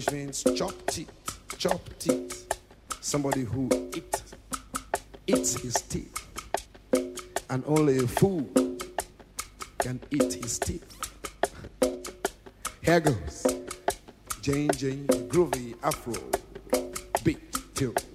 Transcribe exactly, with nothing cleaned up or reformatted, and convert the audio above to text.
means chop teeth, chop teeth. Somebody who eat, eats his teeth. And only a fool can eat his teeth. Here goes. Jane, Jane, groovy, afro, beat, tune.